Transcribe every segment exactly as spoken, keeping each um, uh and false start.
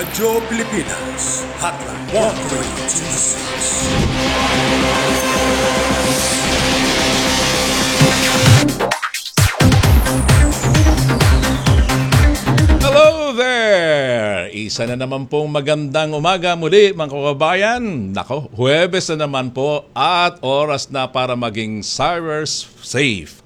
Radyo Pilipinas, Hotline one three two six. Hello there! Isa na naman pong magandang umaga muli mga kababayan. Nako, Huwebes na naman po at oras na para maging cyber safe.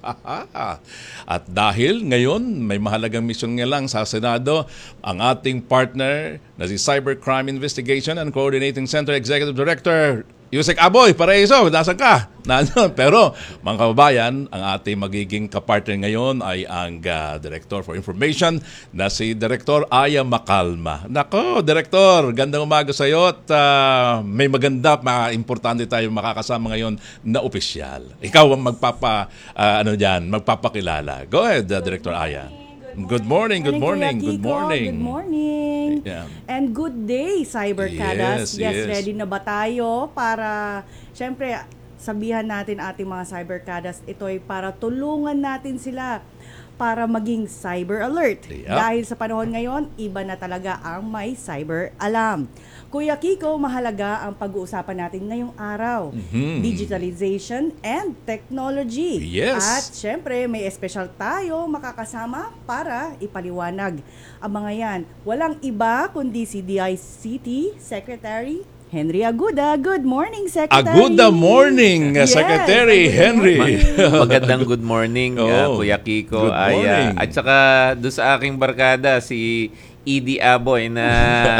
At dahil ngayon may mahalagang misyon nga lang sa Senado, ang ating partner na si Cybercrime Investigation and Coordinating Center Executive Director Yusek Aboy, Paraiso, nasan ka? Nandun. Pero, mga kababayan, ang ating magiging kapartner ngayon ay ang uh, Director for Information na si Director Aya Macalma. Nako, Director, gandang umaga sa iyo at uh, may maganda, ma-importante tayo makakasama ngayon na opisyal. Ikaw ang magpapa, uh, ano dyan, magpapakilala. Go ahead, uh, Director Aya. Good morning, good morning, good morning. Good morning. Yeah. And good day, Cybercadas. Yes, yes, yes. ready na ba tayo para, syempre, sabihan natin ating mga Cybercadas, ito ay para tulungan natin sila para maging cyber alert. Yep. Dahil sa panahon ngayon, iba na talaga ang may cyber alarm. Kuya Kiko, mahalaga ang pag-uusapan natin ngayong araw. Mm-hmm. Digitalization and technology. Yes. At syempre, may special tayo makakasama para ipaliwanag ang mga yan. Walang iba kundi si D I C T Secretary Henry Aguda. Good morning, Secretary. Aguda morning, Yes, Secretary Aguda Henry. morning. Magandang good morning, Oh, uh, Kuya Kiko, good Aya. morning. At saka doon sa aking barkada, si Edie Aboy na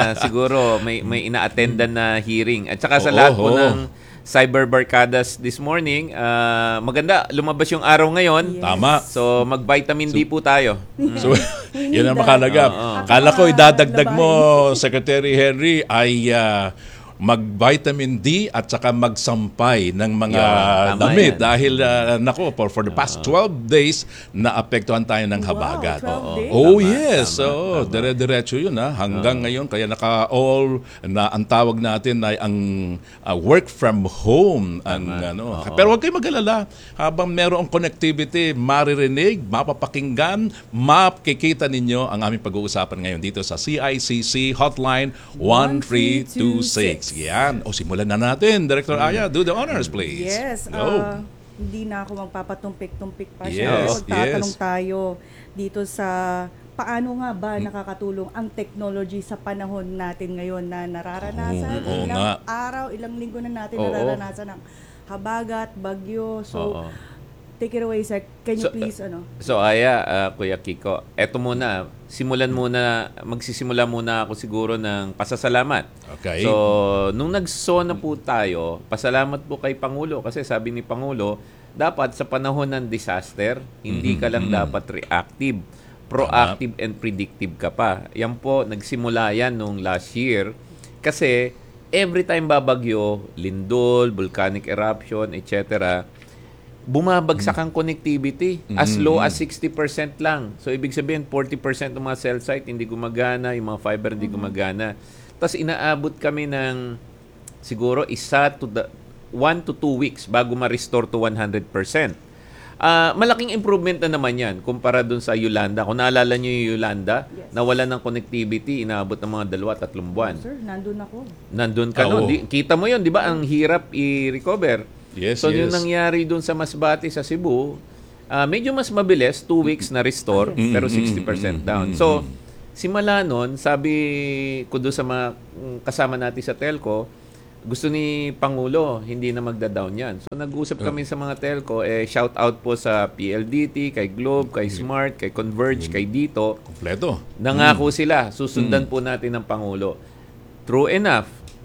siguro may may ina-attendan na hearing. At saka sa Oo, lahat po oo. ng Cyber Barkadas this morning, uh, maganda, lumabas yung araw ngayon. Yes. Tama. So mag-vitamin D po tayo. So, yun ang makalaga. Oo. Kala ko idadagdag mo, Labahin. Secretary Henry, ay ah, mag-vitamin D at saka magsampay ng mga Yun, tama damit. yan. Dahil, ah, nako, for, for the past twelve days, naapektuhan tayo ng habagat. Wow, twelve days? Oh, Tama, yes. tama, So, tama. dire-diretso yun ha. Hanggang ngayon, kaya naka-all na ang tawag natin ay ang ah, work from home. Ang, ano. Oo. Pero huwag kayo mag-alala. Habang merong connectivity, maririnig, mapapakinggan, makikita ninyo ang aming pag-uusapan ngayon dito sa C I C C Hotline one three two six. Yan. O, simulan na natin. Director Aya, do the honors, please. Yes. Go. ah, hindi na ako magpapatumpik-tumpik pa Yes, siya. Magtatanong yes. tayo dito sa paano nga ba nakakatulong ang technology sa panahon natin ngayon na nararanasan. Oo, oo ilang nga. araw, ilang linggo na natin Oo. nararanasan ng habagat, bagyo. So, Oo. take it away, Sec. Can you So, please, ano? So Aya, uh, Kuya Kiko, eto muna, simulan muna, magsisimula muna ako siguro ng pasasalamat. Okay. So, nung nagsona po tayo, pasalamat po kay Pangulo kasi sabi ni Pangulo, dapat sa panahon ng disaster, hindi ka lang dapat reactive, proactive and predictive ka pa. Yan po, nagsimula yan nung last year kasi every time babagyo, lindol, volcanic eruption, et cetera, bumabagsak ang connectivity as low as sixty percent lang. So, ibig sabihin, forty percent ng mga cell site hindi gumagana, yung mga fiber hindi gumagana. Tapos, inaabot kami ng siguro isa to the, one to two weeks bago ma-restore to one hundred percent. Ah, malaking improvement na naman yan kumpara dun sa Yolanda. Kung naalala nyo yung Yolanda, Yes. nawala ng connectivity, inaabot ng mga dalawa, tatlong buwan. Sir, nandun ako. Nandun ka Oo. no? Di, kita mo yun, di ba? Ang hirap i-recover. Yes, So, yes. yung nangyari dun sa Masbate sa Cebu, ah, medyo mas mabilis, two weeks na restore, Mm, pero mm, sixty mm, percent mm, down. mm, So, simula nun, sabi ko doon sa mga mm, kasama natin sa telco, gusto ni Pangulo, hindi na magda-down yan. So, nag-usap kami sa mga telco, eh, shout out po sa P L D T, kay Globe, kay Smart, kay Converge, kay Dito. Kompleto. Nangako sila, susundan po natin ng Pangulo. True enough,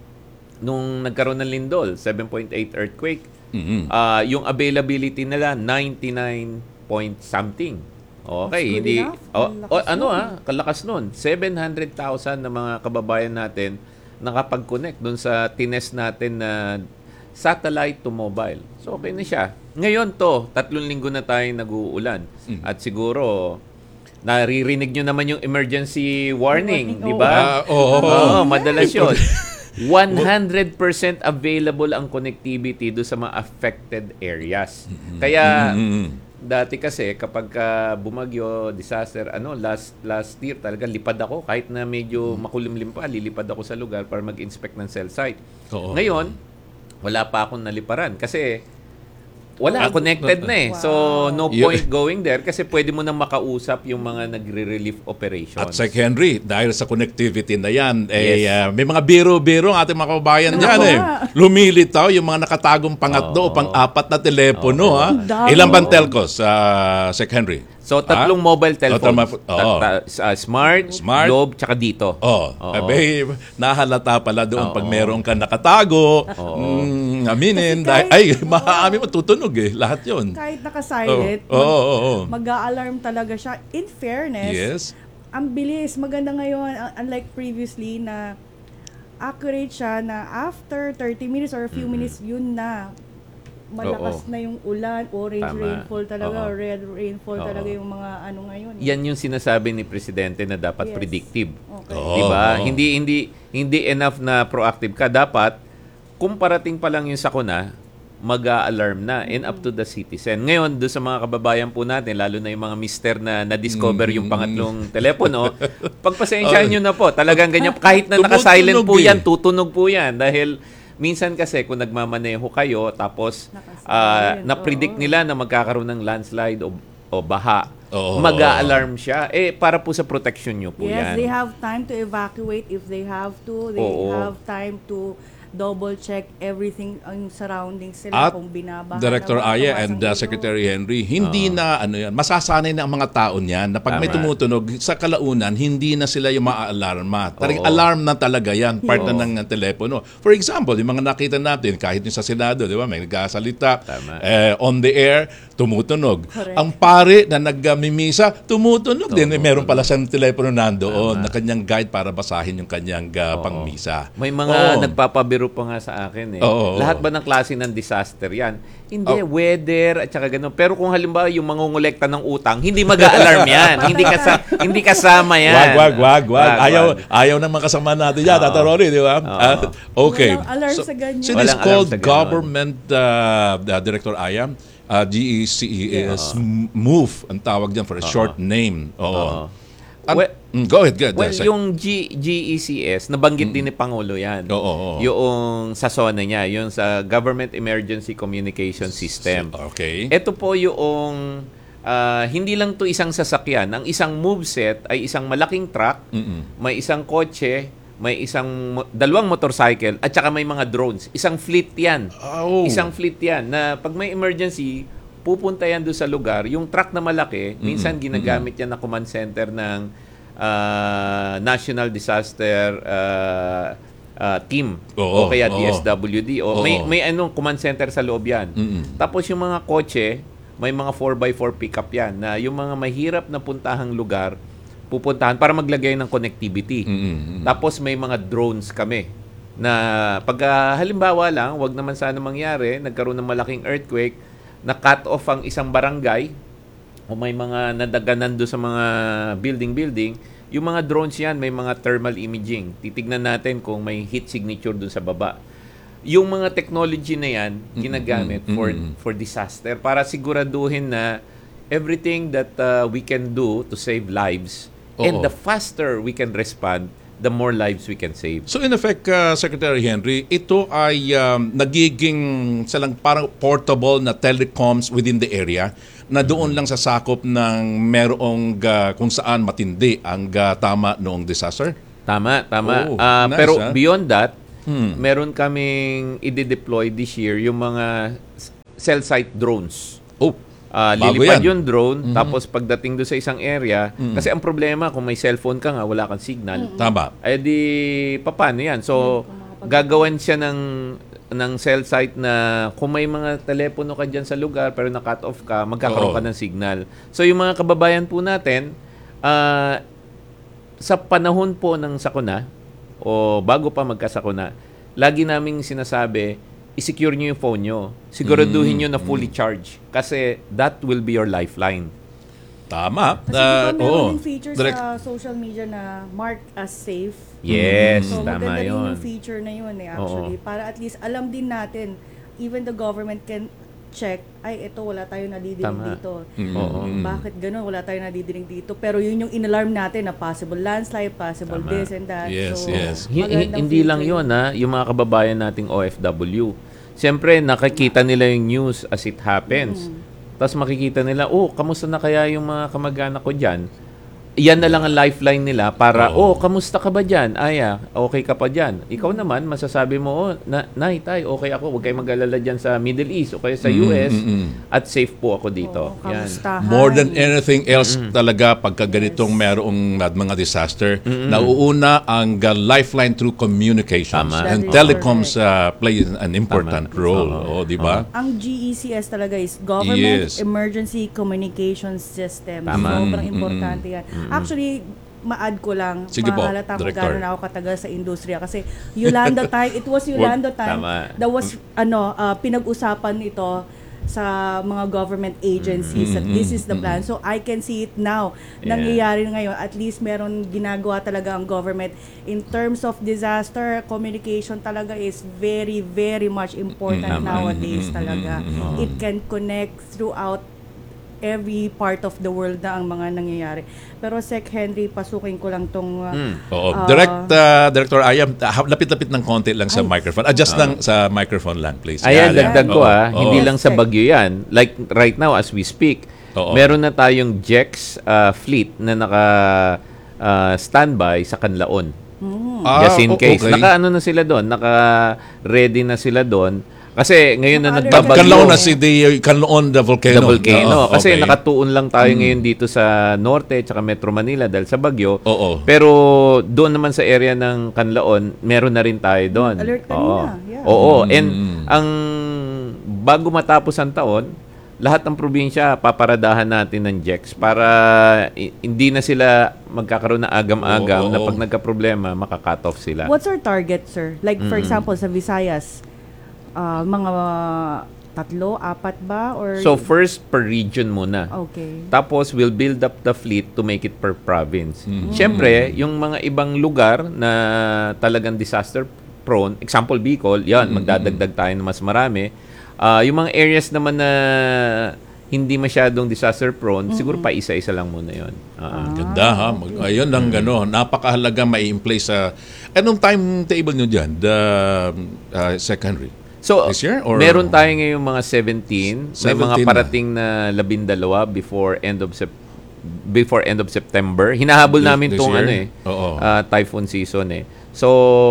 nung nagkaroon ng lindol, seven point eight earthquake, Mhm. ah yung availability nila, ninety-nine point something. Okay, That's good hindi... enough. Oh, Ang lakas oh, ano nun. ah, kalakas nun. seven hundred thousand na mga kababayan natin nakapag-connect dun sa tines natin na satellite to mobile. So, okay na siya. Ngayon to, tatlong linggo na tayo nag-uulan. At siguro, naririnig nyo naman yung emergency warning, Warning, di ba? Ah, oo. Oo, madalas yun. one hundred percent available ang connectivity do sa mga affected areas. Kaya, Mm. Dati kasi kapag ka bumagyo, disaster, ano, last last year talaga lipad ako kahit na medyo makulimlim pa, lilipad ako sa lugar para mag-inspect ng cell site. Oo. Ngayon, wala pa akong naliparan kasi wala, At- connected na eh. So, no Yeah. point going there kasi pwede mo nang makausap yung mga nagre-relief operations. At Sec Henry, dahil sa connectivity na yan, eh, Yes. ah, may mga biro-biro ang ating mga kababayan dyan Oo eh. nga. Lumilitaw yung mga nakatagong pangatlo o Oo. pang-apat na telepono. Ha? Ang dami. Ilan bang telcos, ah, Sec Henry? So, tatlong Ah? mobile telephones. tama- oo. Ta- ta- uh, smart, Smart. Globe, tsaka dito. Oh, Oo. abe, nahalata pala doon Oo. pag meron kang nakatago. Mm, aminin, Kasi dahil, kahit- ay, maaamin mo, tutunog eh, lahat yun. Kahit naka-silent, Oo, oo, oo. mag-a-alarm talaga siya. In fairness, Yes. ang bilis, maganda ngayon, un- unlike previously na accurate siya na after thirty minutes or a few minutes, yun na. Malakas Oo. na yung ulan, orange Tama. rainfall talaga, Oo. red rainfall Oo. talaga yung mga ano ngayon. Yan yung sinasabi ni Presidente na dapat Yes. predictive. Okay. Oo. 'Di ba? oo. Hindi hindi hindi enough na proactive ka. Dapat kung parating pa lang yung sakuna, mag-a-alarm na and up to the citizen. Ngayon, do sa mga kababayan po natin, lalo na yung mga mister na na-discover yung pangatlong telepono, pagpasensyahan nyo na po. Talagang ganyan. Kahit na naka-silent Tumutunog po eh. yan, tutunog po yan. Dahil minsan kasi kung nagmamaneho kayo, tapos Nakasilent, ah, na-predict oo. nila na magkakaroon ng landslide o, o baha, Oo. mag-a-alarm siya. Eh, para po sa protection nyo po Yes, yan. they have time to evacuate if they have to. They Oo. have time to double check everything ang surroundings sila At kung binabaha. Director na ba, Aya kawasan and uh, dito. Secretary Henry, hindi na ano yan, masasanay na ang mga tao niyan na pag may Tama. tumutunog sa kalaunan, hindi na sila yung maa-alarma. Taring Oo. alarm na talaga yan, part na Oo. ng uh, telepono. For example, yung mga nakita natin, kahit yung sa Senado, di ba, may nagkasalita, Tama. eh, on the air, tumutunog. Correct. Ang pare na nagmimisa, tumutunog din. Eh, Tumutunog. meron pala siyang telepono nandoon na kanyang guide para basahin yung kanyang uh, Oo. pangmisa. May mga Oo. nagpapabiro pa nga sa akin eh. Oo, oo, Lahat oo. ba ng klase ng disaster yan? Hindi, Oh. weather at saka ganun. Pero kung halimbawa yung mangungulekta ng utang, hindi mag-a-alarm yan. hindi kasa hindi kasama yan. Wag, wag, wag, wag. Ayaw, wag. ayaw ng mga kasama natin yan, Oo. Tata Rory, di ba? Oo. Ah, okay. Walang alarm sa ganyan. So it is Walang alarm called sa ganyan. Government uh, uh, Director Aya. Uh, G E C E is MOVE, ang tawag dyan for a short name. Oo. Oo. An- Well- Mm, go ahead, go ahead. Well, Sec. yung G- GECS, nabanggit din ni Pangulo yan. Oo, oo, oo. Yung sa SONA niya, yung sa Government Emergency Communication System. Okay. Ito po yung ah, hindi lang to isang sasakyan. Ang isang moveset ay isang malaking truck, Mm-mm. may isang kotse, may isang mo- dalawang motorcycle at saka may mga drones. Isang fleet 'yan. Oh. Isang fleet 'yan na pag may emergency, pupunta yan doon sa lugar. Yung truck na malaki, minsan ginagamit yan na command center ng ah, National Disaster ah, ah, Team Oo, o kaya oo. D S W D o Oo. may may anong command center sa loob yan. Mm-mm. Tapos yung mga kotse, may mga four by four pickup yan na yung mga mahirap na puntahang lugar, pupuntahan para maglagay ng connectivity. Mm-mm. Tapos may mga drones kami na pag ah, halimbawa lang, wag naman sana mangyari, nagkaroon ng malaking earthquake, na cut off ang isang barangay o may mga nadaganan do sa mga building-building, yung mga drones yan, may mga thermal imaging. Titignan natin kung may heat signature dun sa baba. Yung mga technology na yan, ginagamit Mm-mm. for Mm-mm. for disaster para siguraduhin na everything that uh, we can do to save lives, and Oo. the faster we can respond, the more lives we can save. So in effect, uh, Secretary Henry, ito ay um, nagiging salang parang portable na telecoms within the area na doon lang sa sakop ng merong uh, kung saan matindi ang uh, tama noong disaster? Tama, tama. Oh, Ah, nice, pero ah. beyond that, Hmm. meron kaming i-deploy this year yung mga s- cell site drones. Oh, Ah, bago lilipad yan. yung drone, tapos pagdating doon sa isang area, kasi ang problema kung may cellphone ka nga, wala kang signal. Tama. Eh di, paano yan? So, gagawan siya ng ng cell site na kung may mga telepono ka dyan sa lugar pero na-cut off ka, magkakaroon Oo. ka ng signal. So, yung mga kababayan po natin, ah, sa panahon po ng sakuna, o bago pa magkasakuna, lagi naming sinasabi, i-secure nyo yung phone nyo. Siguraduhin nyo na fully charged. Kasi that will be your lifeline. Tama. Kasi Uh, di ba meron oo. din feature Direct- sa social media na mark as safe. Yes, So tama maganda rin yun. yung feature na yun eh actually. Para at least alam din natin, even the government can check, ay ito wala tayong nadidinig Tama. dito. Oo. Bakit ganun? Wala tayong nadidinig dito. Pero yun yung in-alarm natin na possible landslide, possible Tama. this and that. Yes, so, yes. Hi- hi- magandang hindi lang feature yun, ha? Yung mga kababayan nating O F W. Siyempre, nakikita nila yung news as it happens. Tapos makikita nila, oh, kamusta na kaya yung mga kamag-anak ko dyan? Yan na lang ang lifeline nila para, Oo. oh, kamusta ka ba dyan? Aya, okay ka pa dyan. Ikaw naman, masasabi mo, oh, na, nay, tay, okay ako. Huwag kayo mag-alala dyan sa Middle East o kaya sa U S at safe po ako dito. Oo, Yan. kamustahan. More than anything else talaga pagka ganitong merong uh, mga disaster, nauuna ang uh, lifeline through communications. Tama. And That is telecoms uh, play an important Tama. role. Oo. Oh, di ba? Ang G E C S talaga is Government Yes. Emergency Communications System. Tama. Sobrang importante yan. Actually, ma-add ko lang, Sige po, mahalata kung Director. gano'n ako katagal sa industriya. Kasi Yolanda time, it was Yolanda time, Tama. that was, ano, uh, pinag-usapan ito sa mga government agencies that this is the plan. So I can see it now. Yeah. Nangyayari ngayon. At least meron ginagawa talaga ang government. In terms of disaster, communication talaga is very, very much important Tama. nowadays talaga. It can connect throughout every part of the world na ang mga nangyayari. Pero Sec Henry, pasukin ko lang tong uh, Oo. Ah. Direct, uh, Director Ayam, uh, lapit-lapit ng konti lang sa Ay. microphone. Adjust lang sa microphone lang, please. Ayan, Yan, yan. dagdag ko Oo. ah, hindi Oo. lang sa Bagyo yan. Like right now as we speak, Oo. meron na tayong J E X uh, fleet na naka uh, standby sa Canlaon. Ah, Just in o- case. okay. Naka ano na sila doon, naka ready na sila doon. Kasi ngayon na Naka-alert nagbabagyo. Kanlaon na si the, Kanlaon the volcano. The volcano. Oo, Kasi okay. nakatuon lang tayo ngayon dito sa Norte at Metro Manila dahil sa bagyo. Oo. Pero doon naman sa area ng Canlaon, meron na rin tayo doon. Alert kanina, Oo. yeah. Oo. And ang bago matapos ang taon, lahat ng probinsya paparadahan natin ng J E X para i- hindi na sila magkakaroon ng agam-agam Oo, na oo. pag nagka-problema, maka-cut off sila. What's our target, sir? Like, for example, sa Visayas, uh, mga tatlo, apat ba? Or So first per region muna. Okay. Tapos, we'll build up the fleet to make it per province. Siyempre, yung mga ibang lugar na talagang disaster prone, example Bicol, yan, magdadagdag tayo ng mas marami. Ah, yung mga areas naman na hindi masyadong disaster prone, siguro pa isa-isa lang muna yon. Ah. Ganda ha. Mag, ayun ang gano. Napakahalaga may in place sa... anong timetable nyo dyan? The uh, secondary? So, This year, or- meron tayo ngayong mga seventeen. May mga seventeen na. parating na labindalawa before end of Sep- before end of September. Hinahabol This- namin this tong year? ano eh, Oo. ah, typhoon season eh. So,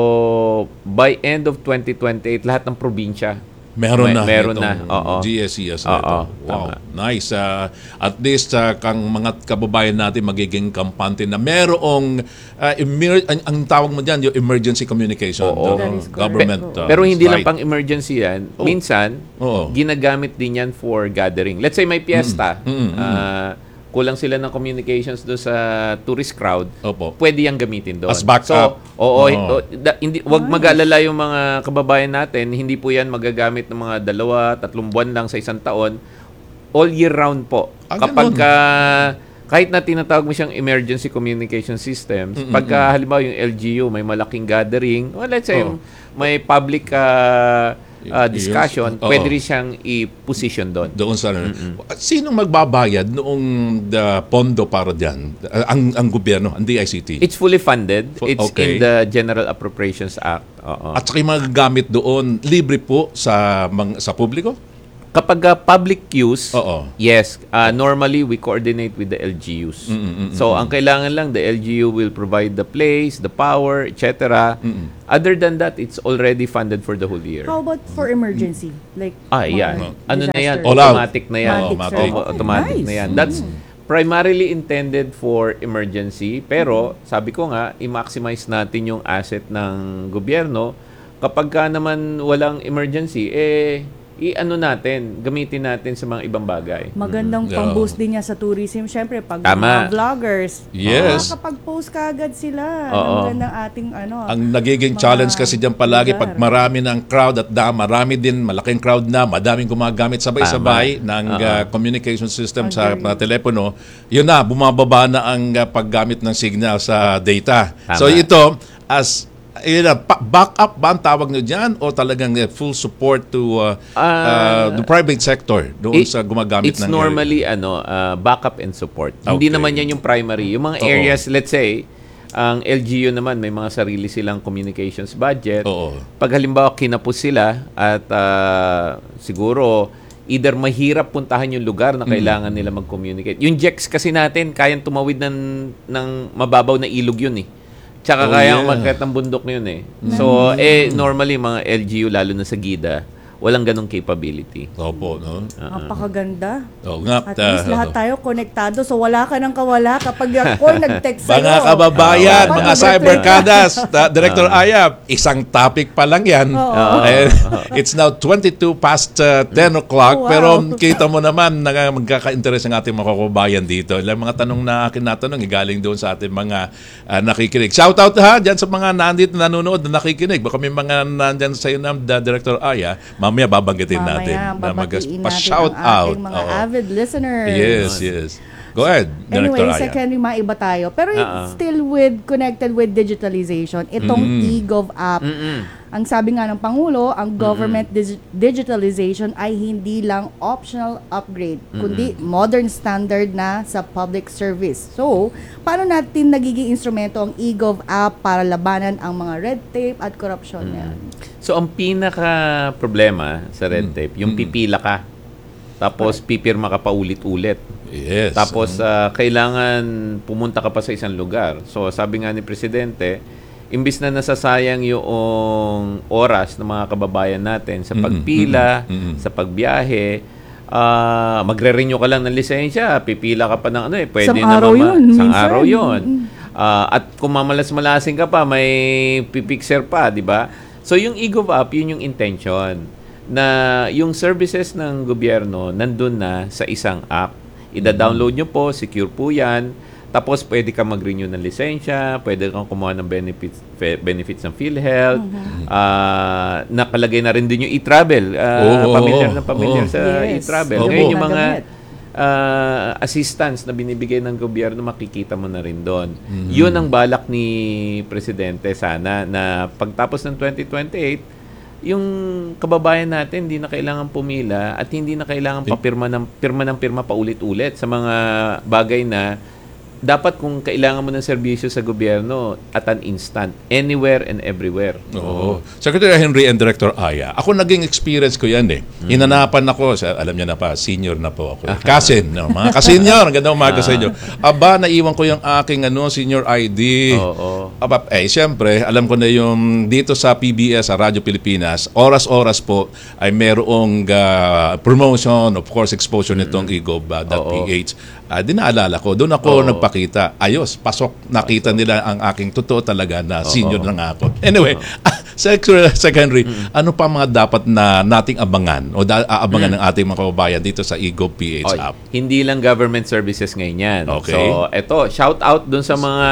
by end of twenty twenty-eight, lahat ng probinsya Meron may- na. meron itong na. Oo. G S E S Oo, na ito. Wow. tama. Nice. Ah, at least uh, kang mga kababayan natin magiging kampante na merong uh, emer- ang, ang tawag mo dyan, yung emergency communication. Oo. the That is correct. government. Pe- uh, Pero hindi lang right. pang emergency yan. Oh. Minsan, Oo. ginagamit din yan for gathering. Let's say may piyesta. ah, kulang sila ng communications do sa tourist crowd. Opo. Pwede yang gamitin doon. As backup. So, oo, Oo. o, da- hindi wag mag-alala yung mga kababayan natin, hindi po yan magagamit ng mga dalawa, tatlong buwan lang sa isang taon. All year round po. Ah, Kapag ganun. ka, kahit na tinatawag mo siyang emergency communication systems, pagka halimbawa yung L G U may malaking gathering, well, let's say Oo. may public uh, uh, Y- discussion, yes. Oo. pwede rin siyang i-position doon. Doon sa sino magbabayad noong the pondo para diyan? Ang ang gobyerno, ang D I C T. It's fully funded. Fu- It's okay. in the General Appropriations Act. Oo. At saka yung mga gamit doon libre po sa mga, sa publiko? Kapag uh, public use, Oo. yes, uh, normally we coordinate with the L G Us. So, ang kailangan lang, the L G U will provide the place, the power, et cetera. Other than that, it's already funded for the whole year. How about for emergency? Like, Ah, mga yan. Ano na yan? disaster? All out. Automatic na yan. Automatic, Oo, sir. automatic Nice. na yan. That's primarily intended for emergency. Pero, sabi ko nga, i-maximize natin yung asset ng gobyerno. Kapag ka naman walang emergency, eh, i-ano natin, gamitin natin sa mga ibang bagay. Magandang Yeah. pang-boost din niya sa tourism. Siyempre, pag Tama. mga vloggers, Yes. makakapag-post ka agad sila Oo. ng magandang ating ano. Ang nagiging mga challenge kasi diyan palagi lugar. pag marami ng crowd at da, marami din malaking crowd na, madaming gumagamit sabay-sabay ng Oo. uh, communication system sa Agree. uh, telepono, yun na, bumababa na ang uh, paggamit ng signal sa data. Tama. So ito, as yun na, pa- backup ba ang tawag nyo dyan o talagang eh, full support to uh, uh, Ah, the private sector doon It- sa gumagamit It's ng normally ano uh, backup and support. Hindi Okay. naman yan yung primary. Yung mga Oo. areas, let's say, ang L G U naman may mga sarili silang communications budget. Oo. Pag halimbawa kinapos sila at ah, siguro either mahirap puntahan yung lugar na kailangan nila mag-communicate. Yung J E X kasi natin, kayang tumawid ng, ng mababaw na ilog yun eh. Tsaka Oh, kayang yeah. magkat ng bundok yun eh. So, eh, normally mga L G U, lalo na sa Gida, walang ganong capability. Opo, no? Napakaganda. Oo nga. At least uh, lahat tayo konektado. So wala ka nang kawala kapag ako nag-text sa'yo. Mga kababayan, Oo. mga Pag- cyberkadas, ta- Director Ayab, isang topic pa lang yan. Oo. And it's now twenty-two past uh, ten o'clock, Oh, wow. pero kita mo naman na magkaka-interest ang ating mga kababayan dito. Ilang mga tanong na akin natanong, eh, galing doon sa ating mga uh, nakikinig. Shout out ha, dyan sa mga nandito nanonood na nakikinig. Baka may mga nandyan sa iyo na the Director Aya, mamaya babanggitin natin. Mamaya, Na mag- babatiin natin pa-shout ang out. ating mga Oo. avid listeners. Yes, yes. Go ahead, Director Anyway, Aya. secondly, maiba tayo. Pero Oo. it's still with connected with digitalization. Itong e-gov app. Ang sabi nga ng Pangulo, ang government dig- digitalization ay hindi lang optional upgrade, kundi modern standard na sa public service. So, paano natin nagiging instrumento ang e-gov app para labanan ang mga red tape at korupsyon na yan? So, ang pinaka problema sa red tape, yung pipila ka. Tapos, pipirma ka pa ulit-ulit. Yes. Tapos, ah, kailangan pumunta ka pa sa isang lugar. So, sabi nga ni Presidente, imbis na nasasayang yung oras ng mga kababayan natin sa pagpila, sa pagbiyahe, ah, magre-renew ka lang ng lisensya, pipila ka pa ng ano eh, pwede Isang na araw mama- yun, isang minsan. araw yun. Ah, at kung mamalas-malasing ka pa, may pipixer pa, di ba? So, yung e-gov app, yun yung intention na yung services ng gobyerno nandun na sa isang app. Ida-download nyo po, secure po yan. Tapos, pwede ka mag-renew ng lisensya, pwede kang kumuha ng benefits, fe- benefits ng PhilHealth. Ah, nakalagay na rin din yung e-travel. Ah, Oo, familiar oo, na familiar oo. sa Yes. e-travel. Opo. Ngayon, yung mga Nagamit. ah, assistance na binibigay ng gobyerno, makikita mo na rin doon. Yun ang balak ni Presidente sana na pagtapos ng twenty twenty-eight, yung kababayan natin hindi na kailangan pumila at hindi na kailangan papirma ng pirma ng pirma paulit-ulit sa mga bagay na dapat kung kailangan mo ng serbisyo sa gobyerno at an instant, anywhere and everywhere. Oo. Secretary Henry and Director Aya, ako naging experience ko yan eh. Hinanapan ako, sa, alam niyo na pa, senior na po ako. Kasin, no? Mga kasenyor, ang ganda umaga sa inyo. Aba, naiwan ko yung aking ano, senior I D. Oo. Aba, eh, siyempre, alam ko na yung dito sa P B S, sa Radyo Pilipinas, oras-oras po ay merong uh, promotion, of course, exposure nitong e gov dot p h. Uh, dinaalala ko, doon ako Oo. nagpakita. Ayos, pasok, nakita nila ang aking totoo talaga na senior na nga ako. Anyway, Secretary Secretary, ano pa mga dapat na nating abangan o da- aabangan ng ating mga kababayan dito sa e gov p h Okay. app? Hindi lang government services ngayon yan. Okay. So, eto, shout out dun sa mga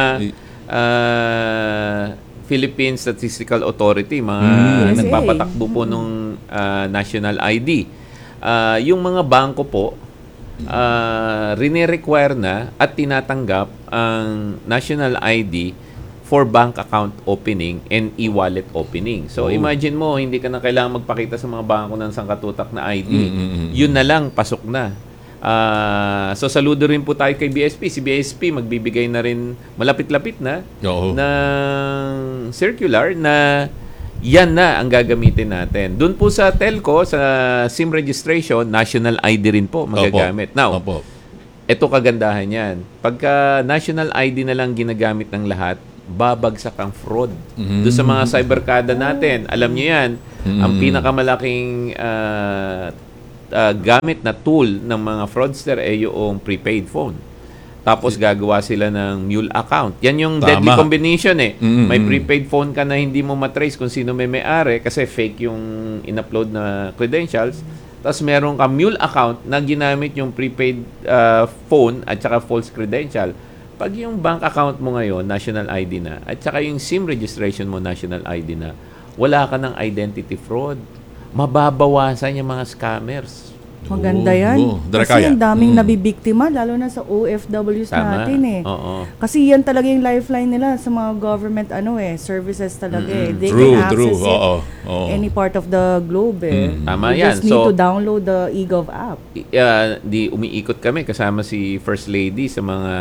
ah, Philippine Statistical Authority, mga Yes, eh. nagpapatakbo po nung ah, National I D. Ah, yung mga bangko po, uh, rine-require na at tinatanggap ang National I D for bank account opening and e-wallet opening. So, Oh. imagine mo, hindi ka na kailangan magpakita sa mga bangko ng sangkatutak na I D. Mm-mm. Yun na lang, pasok na. Ah, so, saludo rin po tayo kay B S P. Si B S P magbibigay na rin, malapit-lapit na, Oo. ng circular na yan na ang gagamitin natin. Doon po sa telco, sa SIM registration, national I D rin po magagamit. Opo. Now, Opo. ito kagandahan yan. Pagka national I D na lang ginagamit ng lahat, babagsak ang fraud. Doon sa mga cyberkada natin, alam nyo yan, ang pinakamalaking ah, ah, gamit na tool ng mga fraudster ay yung prepaid phone. Tapos gagawa sila ng mule account. Yan yung Tama. deadly combination eh. Mm-mm. May prepaid phone ka na hindi mo matrace kung sino may may-ari kasi fake yung in-upload na credentials. Tapos meron ka mule account na ginamit yung prepaid uh, phone at saka false credential. Pag yung bank account mo ngayon, national I D na, at saka yung SIM registration mo, national I D na, wala ka ng identity fraud. Mababawasan yung mga scammers. Maganda yan. Oo, Direk Kasi Aya. ang daming Mm. nabibiktima, lalo na sa O F Ws Tama. natin eh. Oo. Kasi yan talaga yung lifeline nila sa mga government ano eh, services talaga eh. They True, can access true. it Oo, oo. any part of the globe eh. Mm. Tama You yan. just need So- to download the eGov app. I- ah, di umiikot kami kasama si First Lady sa mga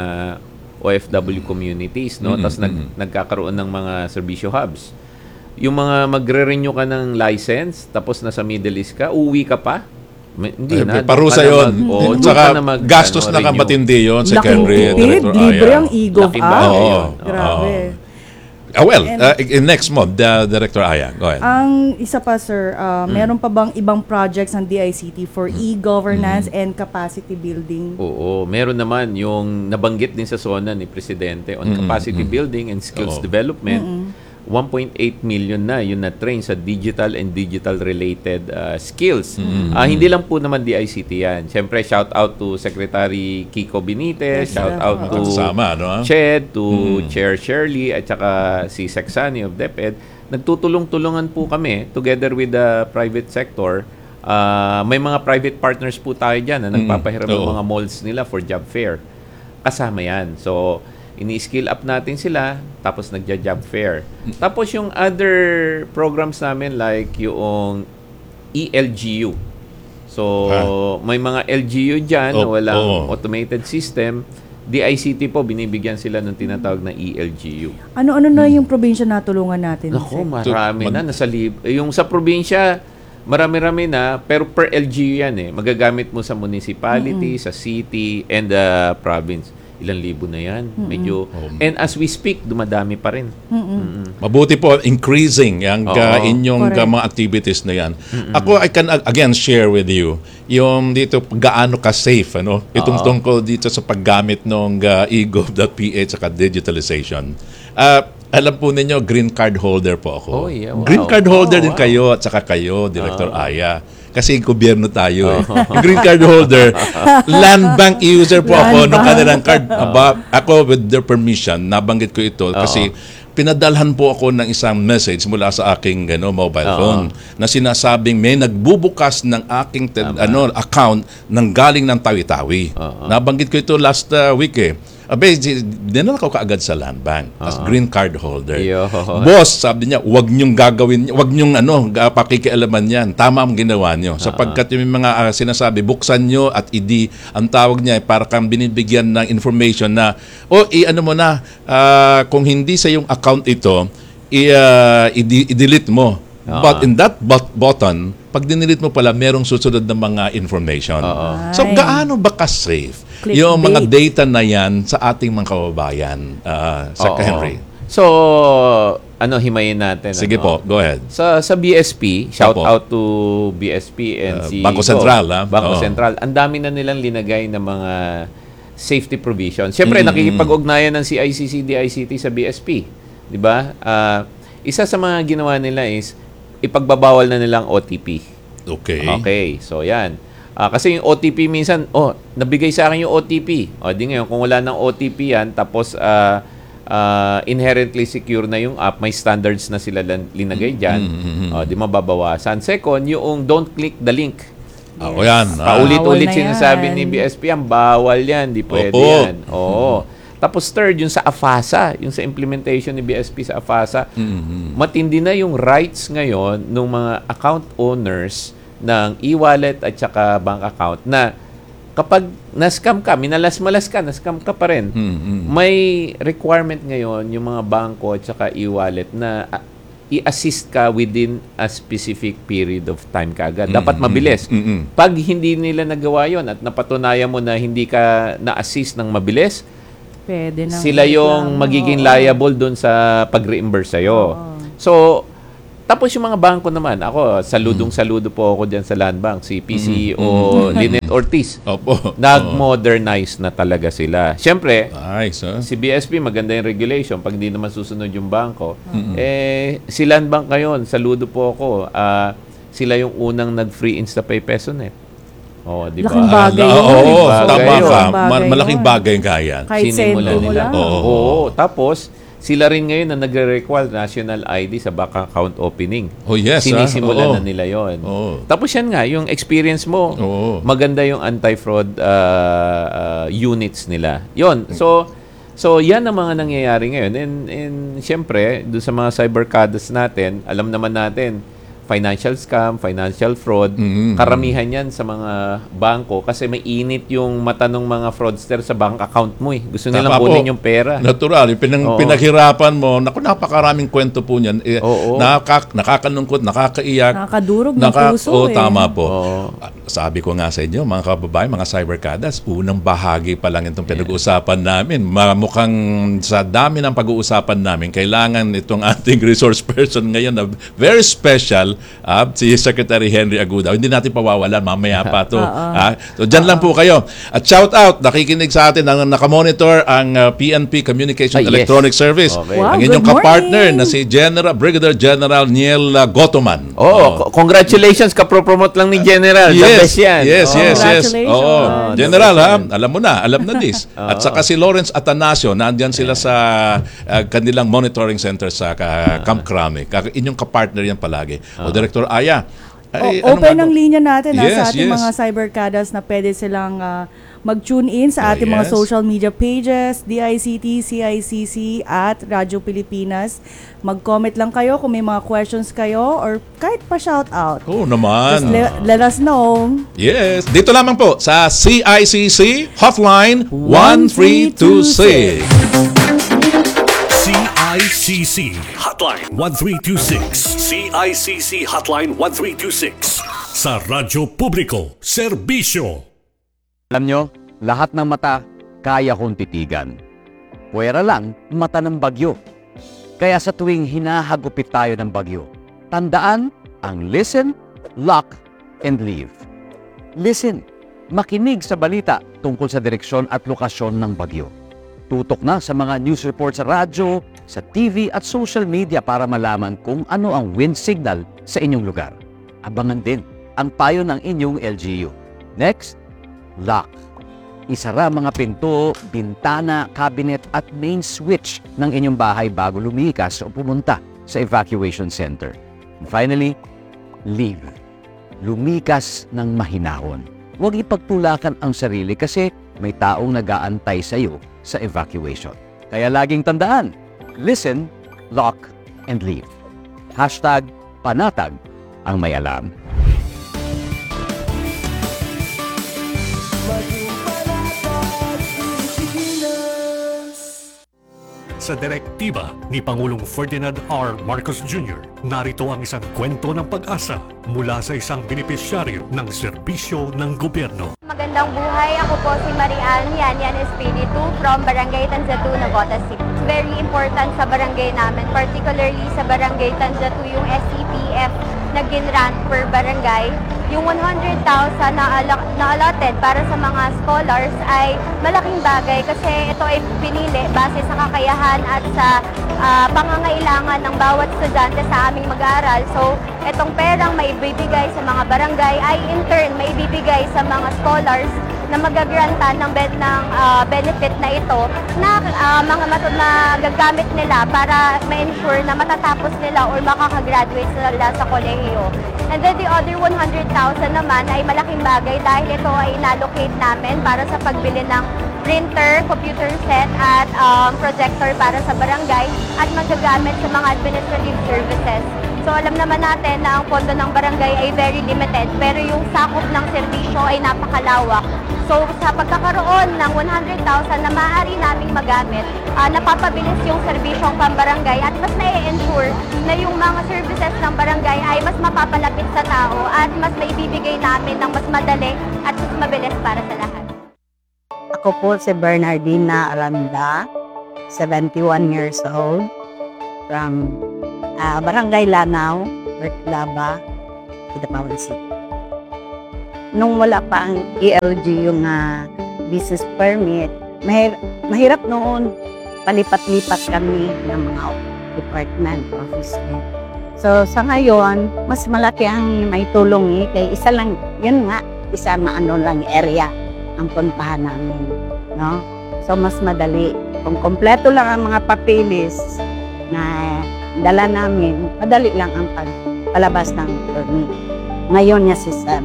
O F W communities, no? Mm-mm, Tapos nag, mm-mm. nagkakaroon ng mga servisyo hubs. Yung mga magre-renew ka ng license, tapos nasa Middle East ka, uwi ka pa? May- hindi Ay, na. parusa doon ka na yun. mag- oo, doon Tsaka ka na mag- gastos ano, na renew. kamatindi yun, si Laking Henry, tipid, Director libre Aya. ang eGov Laking app. bagay Oo, yun. Grabe. Ah, well, And- uh, in next month, the Director Aya, go ahead. Ang isa pa sir, uh, Mm. meron pa bang ibang projects ng D I C T for e-governance and capacity building? Oo, meron naman yung nabanggit din sa SONA ni Presidente on Mm-mm, capacity mm. building and skills Oo. development. one point eight million na yun na train sa digital and digital related uh, skills. Ah, hindi lang po naman D I C T yan. Siyempre, shout out to Secretary Kiko Benitez, Yes, shout sir. out to Kasama, no? Ched, to Mm. Chair Shirley, at saka si Sexani of DepEd. Nagtutulong-tulungan po kami together with the private sector. Ah, may mga private partners po tayo dyan na nagpapahiram ng Oo. mga malls nila for job fair. Kasama yan. So, ini-skill up natin sila, tapos nagja-job fair. Tapos yung other programs namin like yung E L G U. So, may mga L G U dyan na Oh, walang oo. automated system. D I C T po, binibigyan sila ng tinatawag na E L G U. Ano-ano na yung probinsya na tulungan natin? Nako, Sec? marami Mag- na. Nasa lib- yung sa probinsya, marami-rami na, pero per L G U yan eh. Magagamit mo sa municipality, sa city, and the province. Ilang libo na yan. Medyo, and as we speak, dumadami pa rin. Mm-mm. Mabuti po, increasing ang Oo. uh, inyong Correct. uh, mga activities na yan. Ako, I can uh, again share with you yung dito gaano ka-safe, ano? Itong Oo. tungkol dito sa paggamit ng uh, e-gov.ph at digitalization. Uh, alam po ninyo, green card holder po ako. Oh, yeah, wow. Green card holder Oh, din wow. kayo at saka kayo, Director Aya. Kasi gobyerno tayo eh. Yung green card holder, land bank user po ako Land ng bank. kanilang card. Aba, ako with their permission, nabanggit ko ito kasi pinadalhan po ako ng isang message mula sa aking ano, mobile Oo. phone na sinasabing may nagbubukas ng aking te- ano, account ng galing ng Tawi-Tawi. Oo. Nabanggit ko ito last uh, week eh. Abe, dinala ko kaagad sa land bank as green card holder. Yo. Boss, sabi niya, wag niyong gagawin, wag niyong ano, ga- pakikialaman yan. Tama ang ginawa niyo. Sapagkat yung mga ah, sinasabi, buksan niyo at idi, ang tawag niya, para kang binibigyan ng information na, o i-ano mo na, ah, kung hindi sa yung account ito, i, ah, i- i-delete mo. But in that bot- button, pag dinilit mo pala, merong susunod na mga information. So, Ay. gaano ba ka-safe Clickbait. yung mga data na yan sa ating mga kababayan, uh, sa Oo. Henry? So, ano, himayin natin. Sige ano? po, go ahead. Sa sa B S P, shout Opo. out to B S P and Uh, si Bangko Go. Sentral, ah. Bangko Oo. Sentral. Ang dami na nilang linagay ng mga safety provisions. Siyempre, Mm-mm. nakikipag-ugnayan ng C I C C, D I C T sa B S P. 'Di ba? Ah, isa sa mga ginawa nila is ipagbabawal na nilang O T P. Okay. Okay, so yan. Ah, kasi yung O T P minsan, oh, nabigay sa akin yung O T P. O, di ngayon, kung wala ng O T P yan, tapos ah, ah, inherently secure na yung app, may standards na sila lan- linagay dyan, o, di mababawasan. Second, yung don't click the link. Ako yan. ah. Paulit-ulit Bawal na sinasabi yan. ni B S P yan, bawal yan, di pwede Opo. yan. Oo. Tapos third, yung sa AFASA, yung sa implementation ni B S P sa AFASA, matindi na yung rights ngayon ng mga account owners ng e-wallet at saka bank account na kapag na-scam ka, minalas-malas ka, na-scam ka pa rin, Mm-mm. may requirement ngayon yung mga bangko at saka e-wallet na ah, i-assist ka within a specific period of time kaagad. Dapat mabilis. Mm-mm. Pag hindi nila nagawa yon at napatunayan mo na hindi ka na-assist ng mabilis, Pwede na. sila yung reklamo. magiging Oo. liable doon sa pag-reimburse sa'yo. So, tapos yung mga bangko naman, ako, saludong-saludo po ako dyan sa Land Bank, si P C O Lynette Ortiz. Opo. Nag-modernize na talaga sila. Siyempre, Nice, huh? si B S P, maganda yung regulation. Pag hindi naman susunod yung bangko, eh, si Land Bank ngayon, saludo po ako, ah, sila yung unang nag-free InstaPay PesoNet. Oh, di ba? Laking bagay Ah, yun. Oo, Laking tama bagay ka. yun. Ma- malaking Bagay bagay nga yan. Kahit Sinimula sendo mo nila. lang. Oo. Oo. Tapos, Sila rin ngayon na nagre-require national I D sa bank account opening. Oh, yes, ah. Sinisimulan Oo. na nila yon. Oo. Tapos yan nga, yung experience mo, Oo. maganda yung anti-fraud uh, uh, units nila. Yon. So, so yan ang mga nangyayari ngayon. And, and syempre, doon sa mga cybercadas natin, alam naman natin, financial scam, financial fraud, Mhm. karamihan yan sa mga bangko kasi may init yung mata ng mga fraudster sa bank account mo eh. Gusto nilang Tama kunin po. yung pera. Natural, yung pinang, Oo. pinaghirapan mo, naku, napakaraming kwento po niyan. Eh, Oo. nakaka, nakakalungkot, nakakaiyak. Nakakadurog ng Naka- puso Oo, eh. tama po. Oo. Ah, Sabi ko nga sa inyo, mga kababayan, mga cybercadas, unang bahagi pa lang itong pinag-uusapan namin. Ma- Mukhang sa dami ng pag-uusapan namin, kailangan itong ating resource person ngayon na very special, ah, si Secretary Henry Aguda. Hindi natin pawawalan, mamaya pa to. Ah, so dyan lang po kayo. At shout out, nakikinig sa atin, ang nakamonitor ang ah, P N P Communication Ah, yes. Electronic Service. Okay. Wow, ang inyong good kapartner morning. na si General Brigadier General Niel ah, Gotoman. Oh, co- congratulations, kapropromote lang ni General. The Yes, best yan. yes, Oh. yes, yes. Congratulations. Oo. Oh, General, the ha? best Alam mo na, alam na this. At saka si Lawrence Atanasio, nandyan sila sa uh, kanilang monitoring center sa uh, Camp Crame. Kaka- Inyong kapartner yan palagi. O, Director Aya. ay, O- open anong- ang linya natin ha, Yes, sa ating yes. mga cybercadas na pwede silang ah, mag-tune in sa Oh, ating mga yes. social media pages, D I C T, C I C C, at Radyo Pilipinas. Mag-comment lang kayo kung may mga questions kayo or kahit pa shout out. Oo Just naman. le- let us know. Yes. Dito lamang po sa C I C C Hotline one three two six. C I C C Hotline one three two six. C I C C Hotline one three two six. Sa Radyo Publiko, Serbisyo. Alam nyo, lahat ng mata kaya kong titigan. Puwera lang, mata ng bagyo. Kaya sa tuwing hinahagupit tayo ng bagyo, tandaan ang listen, lock, and leave. Listen, makinig sa balita tungkol sa direksyon at lokasyon ng bagyo. Tutok na sa mga news report sa radyo, sa T V at social media para malaman kung ano ang wind signal sa inyong lugar. Abangan din ang payo ng inyong L G U. Next, lock. Isara mga pinto, bintana, cabinet at main switch ng inyong bahay bago lumikas o pumunta sa evacuation center. And finally, leave. Lumikas ng mahinahon. Huwag ipagtulakan ang sarili kasi may taong nag-aantay sa iyo sa evacuation. Kaya laging tandaan, listen, lock, and leave. Hashtag panatag ang may alam. Sa direktiba ni Pangulong Ferdinand R. Marcos Junior, narito ang isang kwento ng pag-asa mula sa isang benepisyaryo ng serbisyo ng gobyerno. Magandang buhay, ako po si Marian Yan Yan Espiritu from Barangay Tanzatu, Navotas City. Very important sa barangay namin, particularly sa Barangay Tanzatu, yung S C P F na ginrant per barangay. Yung one hundred thousand na, ala- na allotted para sa mga scholars ay malaking bagay kasi ito ay pinili base sa kakayahan at sa ah, pangangailangan ng bawat estudyante sa aming mag-aaral. So, itong perang maibibigay sa mga barangay ay in turn maibibigay sa mga scholars na magagrantan ng, ben, ng ah, benefit na ito na ah, mga matod na gagamit nila para ma-ensure na matatapos nila or makakagraduate sila sa kolehiyo. And then the other one hundred thousand naman ay malaking bagay dahil ito ay inallocate namin para sa pagbili ng printer, computer set at um, projector para sa barangay at magagamit sa mga administrative services. So alam naman natin na ang pondo ng barangay ay very limited pero yung sakop ng serbisyo ay napakalawak. So sa pagkakaroon ng one hundred thousand na maaari naming magamit, uh, napapabilis yung serbisyong pambarangay at mas na-ensure na yung mga services ng barangay ay mas mapapalapit sa tao at mas maibibigay namin ng mas madali at mas mabilis para sa lahat. Ako po si Bernardina Aranda, seventy-one years old, from ah, Barangay Lanao, Bertlaba, Kidapawan City. Nung wala pa ang E L G yung ah, business permit, mahir- mahirap noon palipat-lipat kami ng mga department, office. So sa ngayon, mas malaki ang may tulong eh, kay isa lang, yun nga, isa maano lang area ang puntahan namin, no? So mas madali Kung kompleto lang ang mga papilis na dala namin, madali lang ang pagpalabas ng permit. Ngayon niya si Sam.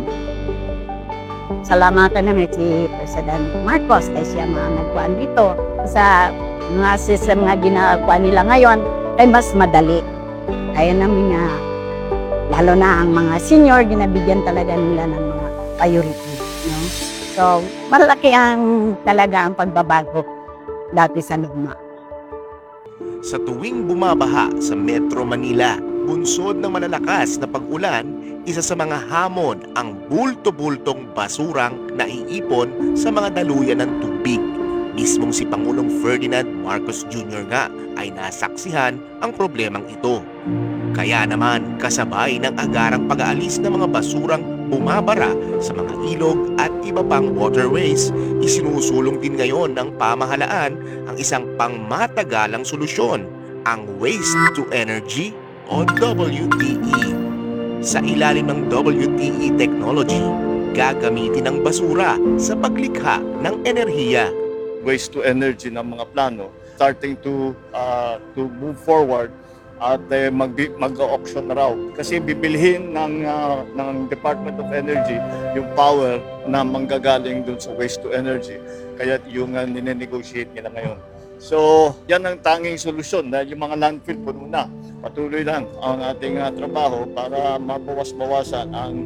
Salamatan namin si President Marcos ay siya mga nagkuhan dito. Sa mga system nga ginagawa nila ngayon ay mas madali. Kaya namin nga, lalo na ang mga senior, ginabigyan talaga nila ng mga priority. No? So, malaki ang talaga ang pagbabago dati sa luma. Sa tuwing bumabaha sa Metro Manila, bunsod ng malalakas na pag-ulan, isa sa mga hamon ang bulto-bultong basurang naiipon sa mga daluyan ng tubig. Mismong si Pangulong Ferdinand Marcos Junior nga ay nasaksihan ang problemang ito. Kaya naman kasabay ng agarang pag-aalis ng mga basurang bumabara sa mga ilog at iba pang waterways, isinusulong din ngayon ng pamahalaan ang isang pangmatagalang solusyon, ang Waste to Energy o W T E. Sa ilalim ng W T E technology, gagamitin ang basura sa paglikha ng enerhiya. Waste to energy ng mga plano, starting to uh, to move forward at uh, mag mag-auction na raw. Kasi bibilhin ng uh, ng Department of Energy yung power na manggagaling dun sa waste to energy. Kaya yung uh, ninenegotiate nila ngayon. So, yan ang tanging solusyon dahil yung mga landfill puno na. Patuloy lang ang ating uh, trabaho para mabawas-bawasan ang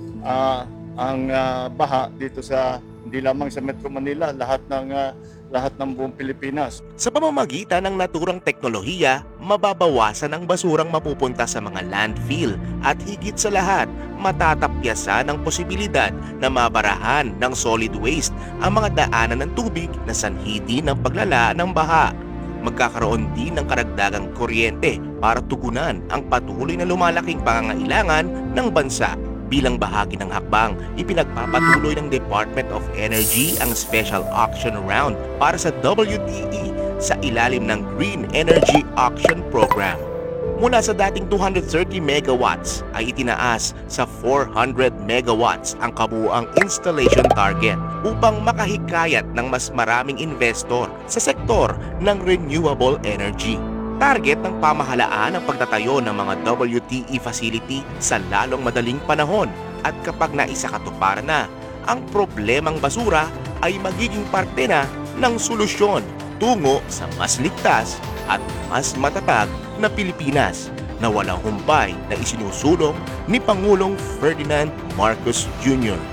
uh, ang uh, baha dito sa hindi lamang sa Metro Manila, lahat ng uh, lahat ng buong Pilipinas. Sa pamamagitan ng naturang teknolohiya, mababawasan ang basurang mapupunta sa mga landfill at higit sa lahat, matatapyasan ang posibilidad na mabarahan ng solid waste ang mga daanan ng tubig na sanhi din ng paglala ng baha. Magkakaroon din ng karagdagang kuryente para tugunan ang patuloy na lumalaking pangangailangan ng bansa. Bilang bahagi ng hakbang, ipinagpapatuloy ng Department of Energy ang special auction round para sa W T E sa ilalim ng Green Energy Auction Program. Mula sa dating two hundred thirty megawatts ay itinaas sa four hundred megawatts ang kabuuang installation target upang makahikayat ng mas maraming investor sa sektor ng renewable energy. Target ng pamahalaan ang pagtatayo ng mga W T E facility sa lalong madaling panahon at kapag naisakatuparan na, ang problemang basura ay magiging parte na ng solusyon tungo sa mas ligtas at mas matatag na Pilipinas na walang humpay na isinusulong ni Pangulong Ferdinand Marcos Junior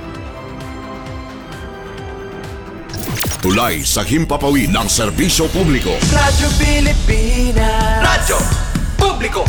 Tulay sa himpapawid ng serbisyo publiko. Radyo Pilipinas. Radyo Publiko.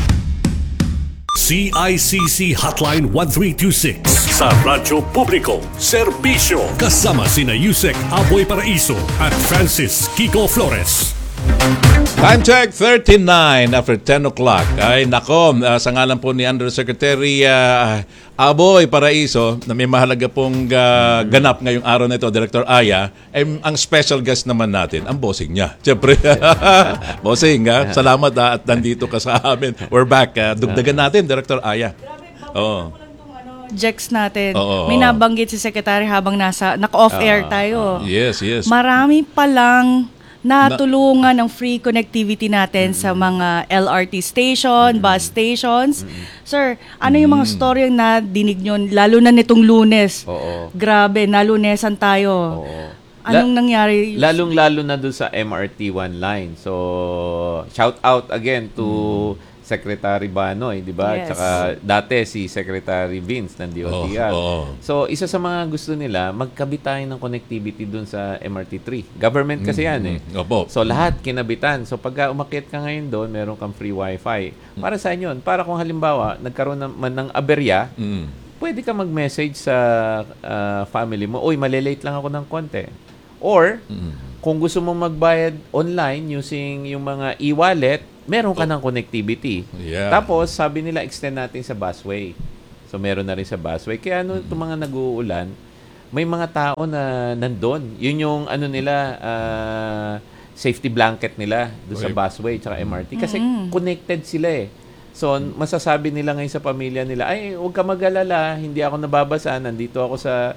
C I C C Hotline one three two six. Sa Radyo Publiko, serbisyo. Kasama sina Yusek Aboy Paraiso at Francis Kiko Flores. Time check, thirty-nine after ten o'clock. Ay, nako, uh, sa ngalan po ni Undersecretary uh, Aboy Paraiso, na may mahalaga pong uh, ganap ngayong araw na ito, Director Aya, ay ang special guest naman natin, ang bossing niya. Siyempre, bossing, ha? Salamat ha, at nandito ka sa amin. We're back. Uh, dugdagan natin, Director Aya. Oo. Jex natin. Oo, May oo. nabanggit si Secretary habang nasa naka-off-air tayo. Yes, yes. Marami palang natulungan ng free connectivity natin mm-hmm. sa mga L R T station, mm-hmm. bus stations. Mm-hmm. Sir, ano yung mga story yung nadinig nyo, lalo na nitong Lunes? Oo. Grabe, nalunesan tayo. Oo. Anong La- nangyari? Lalong-lalo na doon sa M R T one line. So, shout out again to mm. Secretary Banoy, di ba? Yes. Tsaka dati si Secretary Vince ng D O T R. Oh, oh. So, isa sa mga gusto nila, magkabit tayo ng connectivity doon sa M R T three. Government kasi yan eh. Opo. So, lahat kinabitan. So, pagka umakyat ka ngayon doon, meron kang free wifi. Para sa inyo, para kung halimbawa, nagkaroon naman ng aberya, Mm. pwede ka mag-message sa uh, family mo, uy, malilate lang ako ng konti. Or, mm. kung gusto mo magbayad online using yung mga e-wallet, meron ka ng connectivity. Yeah. Tapos, sabi nila, extend natin sa busway. So, meron na rin sa busway. Kaya ano, itong mga nag-uulan, may mga tao na nandun. Yun yung, ano nila, uh, safety blanket nila doon sa busway tsaka M R T. Kasi mm-hmm. connected sila eh. So, masasabi nila ngayon sa pamilya nila, ay, huwag ka mag-alala, hindi ako nababasa, nandito ako sa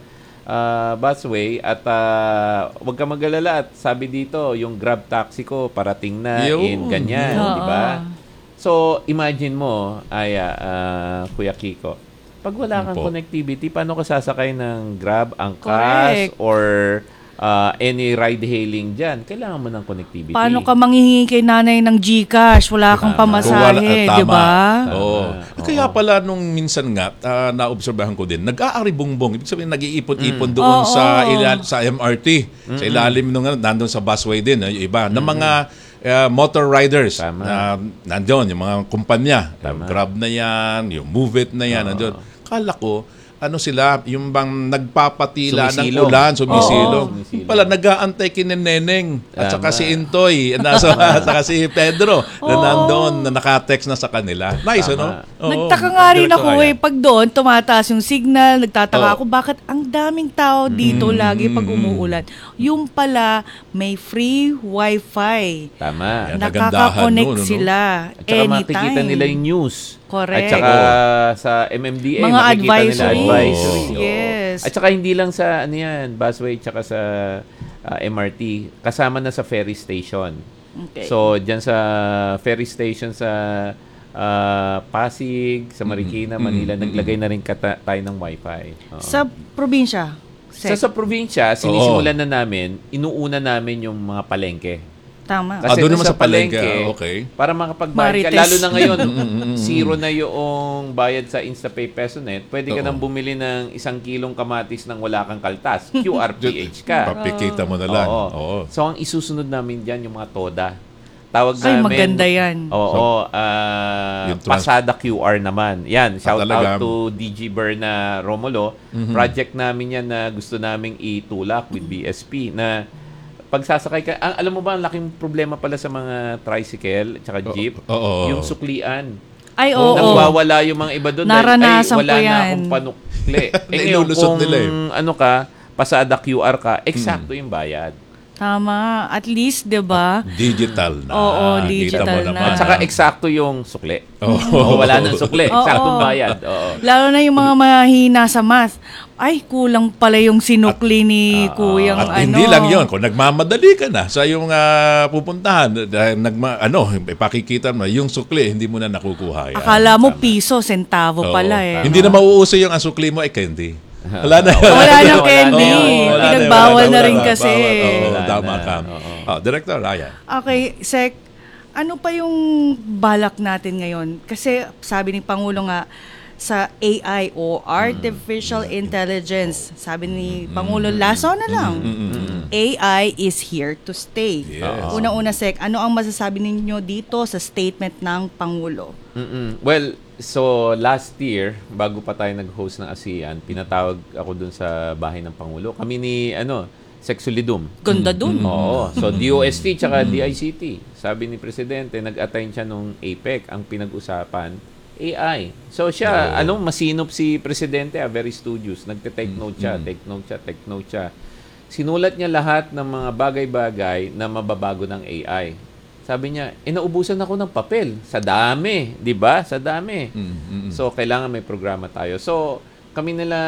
uh, busway at uh, wag ka mag-alala at sabi dito, yung Grab taxi ko parating na Yun. in ganyan, Oo. di ba? So, imagine mo, ay uh, Kuya Kiko, pag wala kang Po. connectivity, paano ka sasakay ng Grab, Angkas, Correct. or uh, any ride-hailing dyan? Kailangan mo ng connectivity. Paano ka manghihingi kay nanay ng GCash? Wala kang Tama. Kung wala- pamasahe, ah, di ba? Oo. Tama. Kaya Oo. pala nung minsan nga, ah, naobserbahan ko din, nag-aari bongbong. Ibig sabihin, nag-iipon-ipon doon Oo. sa ilal- sa M R T. Sa ilalim nung ano, nandun sa busway din, ah, yung iba. Ng mga ah, motor riders Tama. na nandun, yung mga kumpanya. Tama. Yung Grab na yan, yung Move It na yan, nandun. Kala ko, ano sila, yung bang nagpapatila ng Sumisilong. ulan, sumisilong. Oo. Sumisilong. Pala, nag-aantay kineneneng at saka Tama. si Intoy, nasa, at saka si Pedro, na Oo. nandun, na nakatext na sa kanila. Nice, Tama. ano? Oo. Nagtaka nga rin Director ako Aya. eh, pag doon, tumataas yung signal, nagtataka Oo. ako, bakit ang daming tao dito Mm, lagi pag mm, umuulan? Yung pala, may free wifi. Tama. Yan. Nakaka-connect nun, ano? sila At saka makikita anytime. nila yung news. Correct. At saka sa M M D A, Mga makikita advisories. nila advisory. Oo. Oo. Yes. At saka hindi lang sa ano yan, busway tsaka sa ah, M R T. Kasama na sa ferry station. Okay. So, dyan sa ferry station sa ah, Pasig, sa Marikina, Manila, naglagay na rin kata- tayo ng wifi. Oo. Sa probinsya, Sa, Sec. sa probinsya, sinisimulan na namin, inuuna namin yung mga palengke. Tama. Ah, doon dun naman sa palengke, ah, okay. para makapagbayad ka, Marites. lalo na ngayon, zero na yung bayad sa InstaPay PesoNet, pwede ka Oo. nang bumili ng isang kilong kamatis nang wala kang kaltas. Q R P H ka. Papikita mo na lang. Oo. Oo. So, ang isusunod namin dyan, yung mga TODA. Tawag Ay, namin... maganda yan. Oo. ah, Yung trans- Pasada Q R naman. Yan. Shout talaga. out to D G Berna Romulo. Project namin yan na gusto naming itulak with B S P na pagsasakay ka, ang, alam mo ba, ang laking problema pala sa mga tricycle at saka jeep, Oo, oo, oo. yung suklian. Ay, Kung oo. nagwawala yung mga iba doon, Naranasan ay, wala ko na yan. akong panukli. eh ngayon, Nailulusot kung nila eh. ano ka, pasada Q R ka, eksakto yung bayad. Tama. At least, di ba? Digital na. Oo, Kita digital mo na. naman. At saka eksakto yung sukli. Oo. O, wala nang sukli, Oo. eksaktong bayad. Oo. Lalo na yung mga mahina sa math. Ay, kulang pala yung sinukli ni kuyang At ano. hindi lang yon, kung nagmamadali ka na sa yung ah, pupuntahan, dahil nagma, ano, ipakikita mo, yung sukli, hindi mo na nakukuha yan. Akala mo Tama. piso, sentavo Oo. pala eh. Hindi na mauuso yung ang sukli mo, eh, candy. Wala na yun. Wala Wala nang na, candy. wala na, wala Pinagbawal wala na rin wala, kasi. bawal. Oo, Wala tama na. ka. Oo. Oh, Director Ryan. Okay, Sec, ano pa yung balak natin ngayon? Kasi sabi ni Pangulo nga, sa A I o Artificial Intelligence, sabi ni Pangulo, laso na lang. A I is here to stay. Yes. Una-una, Sec, ano ang masasabi ninyo dito sa statement ng Pangulo? Mm-mm. Well, so last year, bago pa tayo nag-host ng ASEAN, pinatawag ako dun sa bahay ng Pangulo. Kami ni, ano, Sexulidum. Ganda dun. Oo. So, D O S T tsaka D I C T. Sabi ni Presidente, nag-attain siya nung APEC. Ang pinag-usapan, A I. So, siya, Oo. anong masinop si Presidente, ah, very studious. Nagte-take note siya, take note siya, take note siya. Sinulat niya lahat ng mga bagay-bagay na mababago ng A I. Sabi niya, inaubusan ako ng papel. Sa dami. Di ba? Sa dami. So, kailangan may programa tayo. So, kami nila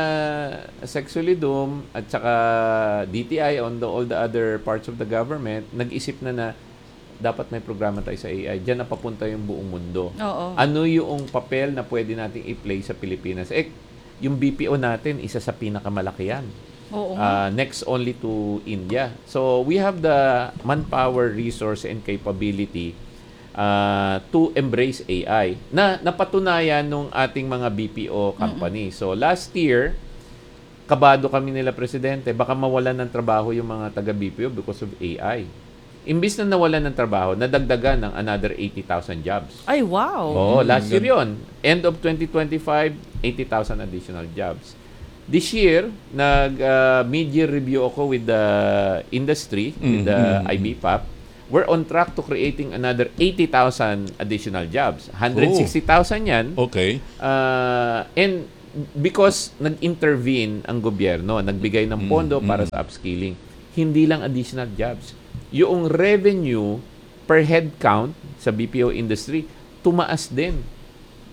Sexulidum at saka D T I on the, all the other parts of the government, nag-isip na na dapat may programa tayo sa A I. Diyan na papunta yung buong mundo. Oo. Ano yung papel na pwede nating i-play sa Pilipinas? Eh, yung B P O natin, isa sa pinakamalaki yan. Oo. Uh, next only to India. So, we have the manpower, resource, and capability uh, to embrace A I na napatunayan nung ating mga B P O company. So, last year, kabado kami nila Presidente, baka mawalan ng trabaho yung mga taga-B P O because of A I. Imbis na nawalan ng trabaho, nadagdagan ng another eighty thousand jobs. Ay, wow. Oo, last year yon. End of twenty twenty-five, eighty thousand additional jobs. This year, nag uh, mid-year review ako with the industry, with the I B P A P. We're on track to creating another eighty thousand additional jobs. one hundred sixty thousand yan. Okay. Uh, and because nag-intervene ang gobyerno, nagbigay ng pondo para sa upskilling, hindi lang additional jobs. Yung revenue per head count sa B P O industry, tumaas din.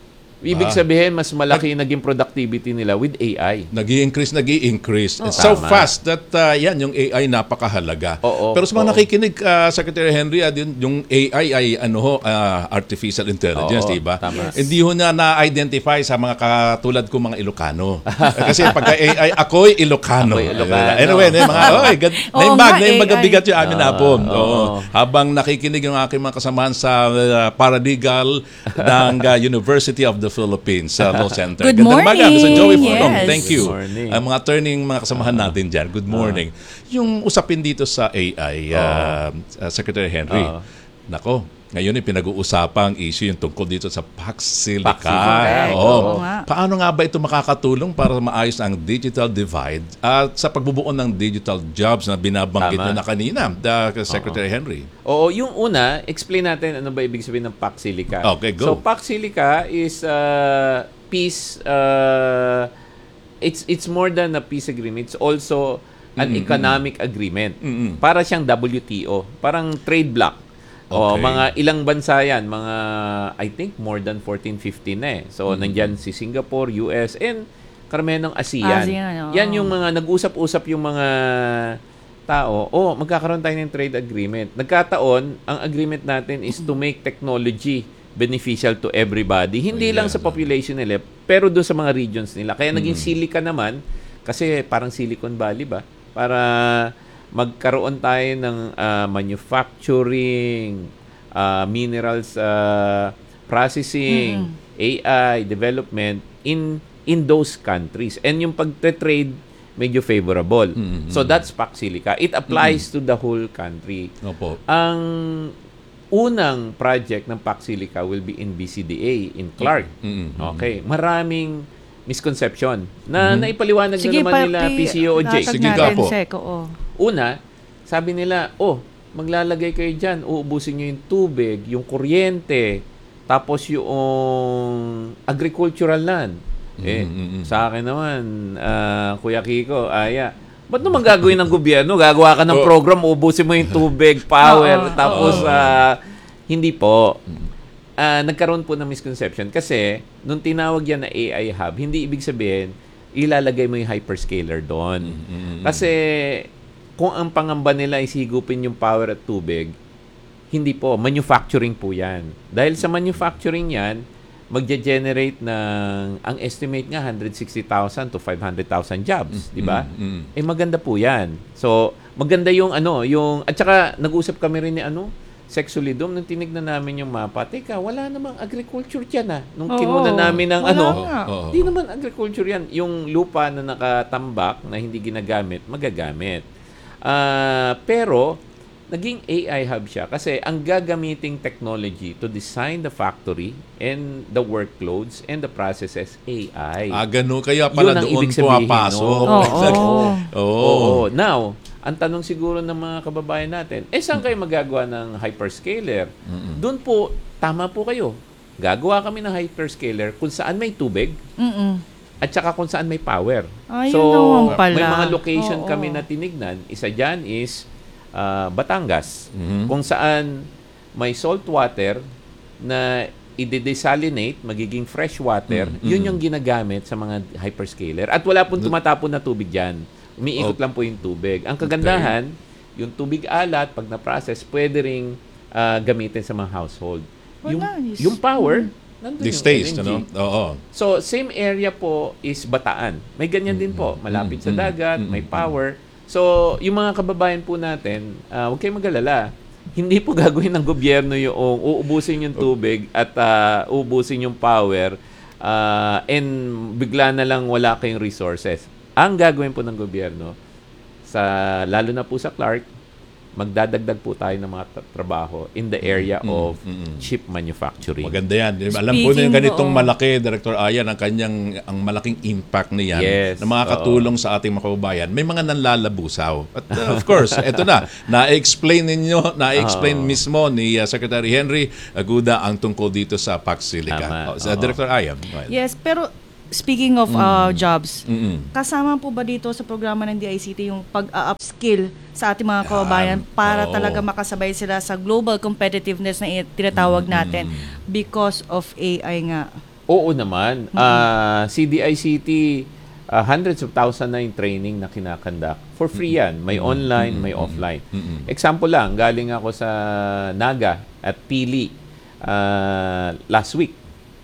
Ibig Ah. sabihin, mas malaki yung naging productivity nila with A I. Nag-i-increase, nag-i-increase. Oo. And so Tama. fast that uh, yan, yung A I napakahalaga. Oo, Pero sa mga oo. nakikinig, uh, Secretary Henry, ah, din- yung A I ay ano ho, uh, artificial intelligence, Oo, di ba? tama. Hindi ho na na-identify sa mga katulad ko mga Ilocano. Kasi pagka A I, ako'y Ilocano. Ako'y Ilocano. Anyway, na mga, oy, gad, Oo naimbag, nga, naimbag A I. bigat yung amin Oo, hapon. oo. Oo. Habang nakikinig yung aking mga kasamahan sa uh, paralegal ng uh, University of the Philippines sa Law Center. Good Gandang umaga, morning. Mister Joey Yes. Furlong. Thank you. Good morning. Ang mga turning mga kasamahan natin dyan. Good morning. Yung usapin dito sa A I, uh, uh, Secretary Henry, Oo. nako, ngayon ay pinag-uusapang issue yung tungkol dito sa Pax Silica. Pax Silica. Oo. Oo nga. Paano nga ba ito makakatulong para maayos ang digital divide at sa pagbubuo ng digital jobs na binabanggit Tama. nyo na kanina, the Secretary Henry? Oo, yung una, explain natin ano ba ibig sabihin ng Pax Silica. Okay, go. So, Pax Silica is uh, peace, uh, it's it's more than a peace agreement. It's also an Mm-mm, economic agreement. Mm-mm. Para siyang W T O. Parang trade block. O, Okay. mga ilang bansa yan. Mga, I think, more than fourteen, fifteen na eh. So, Mm-hmm. nandyan si Singapore, U S, and karamihan ng ASEAN. ASEAN, oo. Yan yung mga nag-usap-usap yung mga tao, oh, magkakaroon tayo ng trade agreement. Nagkataon, ang agreement natin is to make technology beneficial to everybody. Hindi Ayan. lang sa population nila, pero doon sa mga regions nila. Kaya naging silica naman, kasi parang Silicon Valley ba? Para magkaroon tayo ng ah, manufacturing, ah, minerals ah, processing, A I development in in those countries. And yung pagte-trade medyo favorable. Mm-mm. So that's Pax Silica. It applies to the whole country. Opo. Ang unang project ng Pax Silica will be in B C D A in Clark. Mm-mm. Okay, maraming misconception na naipaliwanag Sige, na naman nila P C O J. latag Sige ka natin, po. Sec, oo. Una, sabi nila, oh, maglalagay kayo dyan, uubusin nyo yung tubig, yung kuryente, tapos yung agricultural land. Eh, Mm, mm, mm. sa akin naman, ah, Kuya Kiko, aya, ba't naman gagawin ng gobyerno? Gagawa ka ng Oh. program, uubusin mo yung tubig, power, Oo, tapos oo. ah, hindi po. Ah, nagkaroon po ng misconception kasi nung tinawag yan na A I hub, hindi ibig sabihin ilalagay mo yung hyperscaler doon. Mm-mm. Kasi kung ang pangamba nila is higupin yung power at tubig, hindi po. Manufacturing po yan. Dahil sa manufacturing yan, magge-generate ng, ang estimate nga, one hundred sixty thousand to five hundred thousand jobs. Di ba? Mm-mm. Eh, maganda po yan. So, maganda yung ano, yung, at saka, nag-usap kami rin ni ano, Sexolidum, nung tinignan namin yung mapa, teka, wala namang agriculture dyan ah. Nung Oo, kinuna namin ng wala ano, nga. Oo. hindi naman agriculture yan. Yung lupa na nakatambak, na hindi ginagamit, magagamit. Ah, pero, naging A I hub siya kasi ang gagamiting technology to design the factory and the workloads and the processes, A I. Ah, ganun. Kaya pala Yun ang doon ibig sabihin, pumapasok. Oo. no? Oo. Oo. Now, ang tanong siguro ng mga kababayan natin, eh saan kayo magagawa ng hyperscaler? Doon po, tama po kayo. Gagawa kami ng hyperscaler kung saan may tubig Mm-mm. at saka kung saan may power. Ayun so, naman pala. may mga location Oo. kami na tinignan. Isa dyan is ah, Batangas, Mhm. kung saan may salt water na i-desalinate, magiging fresh water. Mhm. Yun yung ginagamit sa mga hyperscaler. At wala pong tumatapon na tubig dyan. Umiikot Oh. lang po yung tubig. Ang kagandahan, yung tubig alat, pag na-process, pwede ring ah, gamitin sa mga household. Oh, yung, nice. yung power, nandun This yung taste, L N G. ano? Oo. So, same area po is Bataan. May ganyan din po. Malapit sa Mm-mm. dagat, may Mm-mm. power. So, yung mga kababayan po natin, uh, huwag kayong mag-alala. Hindi po gagawin ng gobyerno yung uubusin yung tubig at uh, uubusin yung power uh, and bigla na lang wala kayong resources. Ang gagawin po ng gobyerno, sa lalo na po sa Clark, magdadagdag po tayo ng mga tra- trabaho in the area Mm, of mm. chip manufacturing. Maganda yan. Alam po niyo Speaking, yung ganitong oo. malaki, Director Ayan, ang kanyang ang malaking impact niyan Yes, na makakatulong sa ating mga kababayan. May mga nanlalabusaw. At uh, of course, eto na, na-explain ninyo, na-explain Oo. mismo ni uh, Secretary Henry Aguda ang tungkol dito sa Pax Silica. Tama, Oh, sa oo. Director Ayan. Well, Yes, pero speaking of uh, jobs, mm-mm. kasama po ba dito sa programa ng D I C T yung pag-upskill sa ating mga kababayan Yan. para Oo. talaga makasabay sila sa global competitiveness na i- tinatawag natin because of A I nga? Oo naman. Ah, C D I C T, ah, hundreds of thousand na yung training na kinakandak. For free yan. May online, may offline. Example lang, galing ako sa Naga at Pili ah, last week.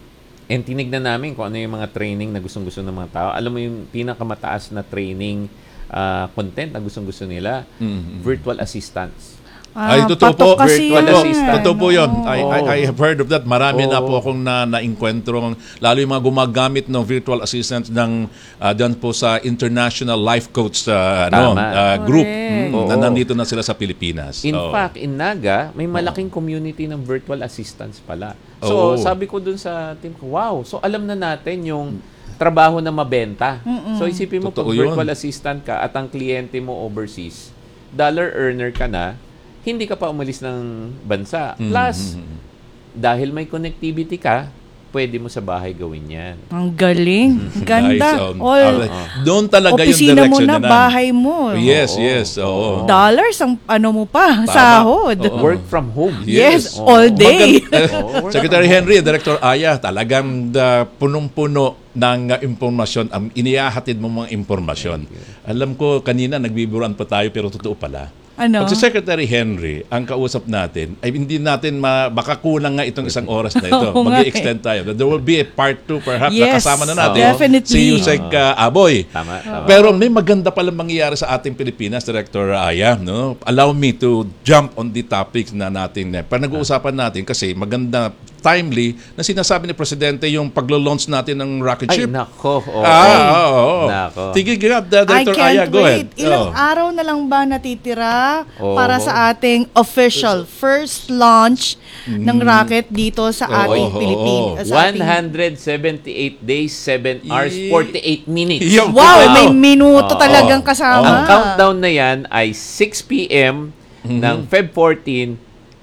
And tinignan namin kung ano yung mga training na gustong-gusto ng mga tao. Alam mo yung pinakamataas na training ah, content na gustong-gusto nila? Virtual assistants. Ay, Ah, totoo patok po. kasi Virtual yun. assistant. Totoo po yun. Oo. I, I, I have heard of that. Marami na Oo. po akong na, na-enkwentro, lalo yung mga gumagamit ng virtual assistant ng uh, dyan po sa International Life Coach uh, ano, Tama. uh, group. Correct. Mm, Oo. na nandito na sila sa Pilipinas. In Oo. fact, in Naga, may malaking community ng virtual assistants pala. So, Oo. sabi ko dun sa team ko, wow, so alam na natin yung trabaho na mabenta. So, isipin mo, Totoo pag yun. virtual assistant ka at ang kliyente mo overseas, dollar earner ka na, hindi ka pa umalis ng bansa. Plus, dahil may connectivity ka, pwede mo sa bahay gawin yan. Ang galing. Ganda. Nice, um, All, uh, doon talaga yung opisina mo direction na, na. bahay mo. Yes, Oo. yes. Oo. Dollars ang ano mo pa, Tama. sahod. Oo. Work from home. Yes, Yes. all day. Oo, work Secretary from home. Henry, Director Aya, talagang uh, punong-puno ng uh, impormasyon, ang inihahatid mo mga impormasyon. Alam ko, kanina nagbiburan pa tayo pero totoo pala. Ano? Pag si Secretary Henry, ang kausap natin, ay hindi natin, ma- baka kulang nga itong isang oras na ito. Oo nga Mag-i-extend tayo. There will be a part two perhaps na Yes, kasama na natin. definitely. Si Yusek uh, Aboy. Tama, tama. Pero may maganda palang mangyayari sa ating Pilipinas, Director Aya. No? Allow me to jump on the topics na natin. Eh. Pero nag-uusapan natin kasi maganda, timely, na sinasabi ni Presidente yung paglo-launch natin ng rocket Ay, ship. nako. Oo. Ah, oo, oo. Nako. Sige, grab, uh, I Director can't Aya, go ahead. wait. Ilang Oh. araw na lang ba natitira Oo. para sa ating official first launch ng rocket dito sa Oo, ating oo, Pilipinas? oo. Sa ating- one hundred seventy-eight days, seven hours, Ye- forty-eight minutes. Yung- Wow, Ito. may minuto Oo. talagang Ang kasama. countdown na yan ay six p.m. Mhm. ng February fourteenth,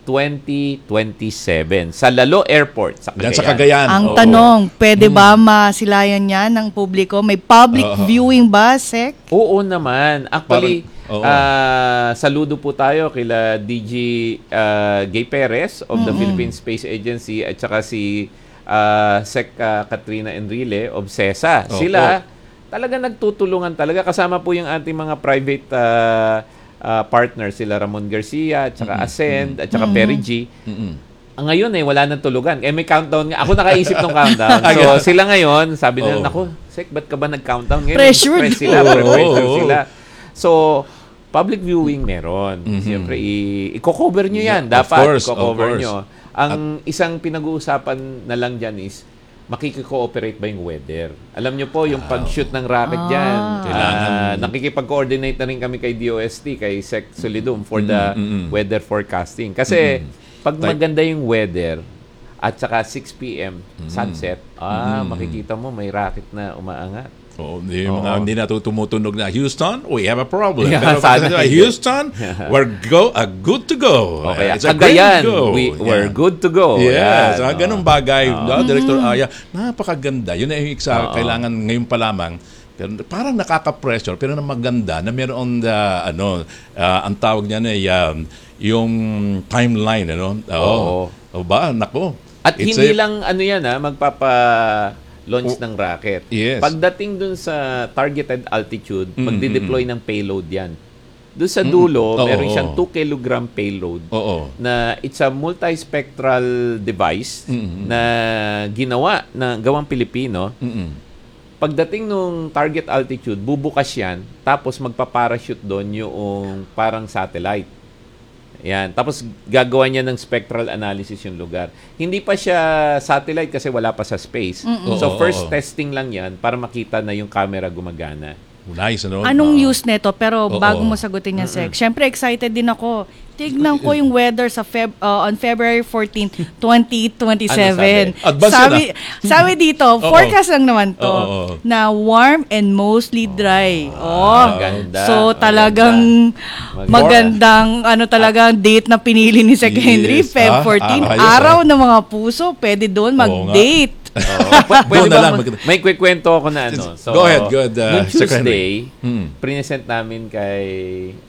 twenty twenty-seven sa Lalo Airport sa Yan Cagayan. sa Cagayan. Ang Oo. tanong, pwede ba masilayan yan ng publiko? May public Oo. viewing ba, Sec? Oo naman. Actually, Parang- oo. ah, saludo po tayo kila D G ah, Gay Perez of the Philippine Space Agency at saka si ah, Sec ah, Katrina Enrile of C E S A. Opo. Sila talaga nagtutulungan talaga. Kasama po yung ating mga private ah, ah, partners, sila Ramon Garcia at saka Ascend at saka Perry G. Mm-mm. Ah, ngayon eh, wala nang tulugan. Eh, may countdown nga. Ako nakaisip ng countdown. So, sila ngayon, sabi nila, Oo. naku, Sek, ba't ka ba nag-countdown? Ngayon, Pressured. press sila, Oo, pressure oo. sila. So, public viewing meron. Siyempre, i- i-cover nyo yan. Yeah, of Dapat course, of i-cover course. nyo. Ang isang pinag-uusapan na lang dyan is, makikiko-operate ba yung weather? Alam nyo po, yung pag-shoot ng rocket dyan, Kailangan- ah, nakikipag-coordinate na rin kami kay D O S T, kay Sec Solidum for the Mm, mm, mm. weather forecasting. Kasi, pag Like- maganda yung weather, at saka six p.m. sunset, ah, makikita mo may rocket na umaangat. Oo, yung Oo. mga hindi na tumutunog na, Houston, we have a problem. Yeah, Pero sana pag- hindi. Houston, we're go, uh, good to go. O kaya, It's a great Cagayan, go. we, we're Yeah. good to go. Yes, Yan, ah, o. ganung bagay. No, Director Aya, napakaganda. Yun ay sa Oo. kailangan ngayon pa lamang. Pero parang nakaka-pressure pero na maganda na meron uh, ano ah, ang tawag niya na um, yung timeline ano. Oo. O ba, nako. At It's hindi a- lang ano yan ha, magpapa-launch ng rocket. Yes. Pagdating dun sa targeted altitude, Mm, magdi-deploy ng payload yan. Doon sa dulo, Oo, meron oo. siyang two kilogram payload Oo. na it's a multispectral device Mm-mm. na ginawa na gawang Pilipino. Mm-mm. Pagdating nung target altitude, bubukas yan, tapos magpa-parachute doon yung parang satellite. Yan. Tapos gagawa niya ng spectral analysis yung lugar. Hindi pa siya satellite kasi wala pa sa space. So Oo, first oo. testing lang yan para makita na yung camera gumagana. Nice, ano? Anong use nito? Pero Oo. bago mo sagutin yan, Sec, syempre excited din ako. Tignan ko yung weather sa Feb uh, on February fourteenth, twenty twenty-seven. Ano sabi? Advance sabi, yun, sabi dito, Oo. forecast lang naman to, Oo, oo. na warm and mostly dry. Oh, maganda, so talagang maganda. magandang ano talagang date na pinili ni Sec Henry, Yes. Feb Ah, fourteen, ah, ayos, araw ah. ng mga puso, pwede doon nga. mag-date. Oo. P- pwede Doon na ba lang, ma- maganda. may kwikwento ako na ano. So, Go ahead, go ahead, uh, Noong Secretary. Tuesday, Hmm. prinesent namin kay